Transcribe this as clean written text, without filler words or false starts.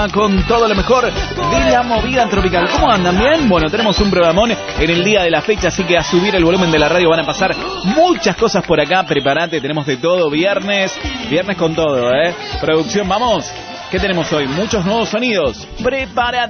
Con todo lo mejor de la movida tropical. ¿Cómo andan? ¿Bien? Bueno, tenemos un programón en el día de la fecha, así que a subir el volumen de la radio. Van a pasar muchas cosas por acá. Prepárate, tenemos de todo. Viernes con todo, ¿eh? Producción, vamos. ¿Qué tenemos hoy? Muchos nuevos sonidos. Prepárate.